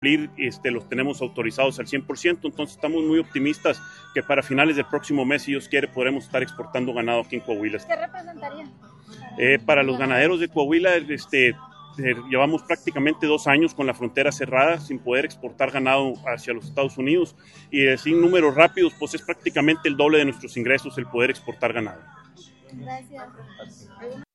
los tenemos autorizados al 100%, entonces estamos muy optimistas que para finales del próximo mes, si Dios quiere, podremos estar exportando ganado aquí en Coahuila. ¿Qué representaría? Para los ganaderos de Coahuila, llevamos prácticamente 2 años con la frontera cerrada sin poder exportar ganado hacia los Estados Unidos, y sin números rápidos, pues es prácticamente el doble de nuestros ingresos el poder exportar ganado. Gracias.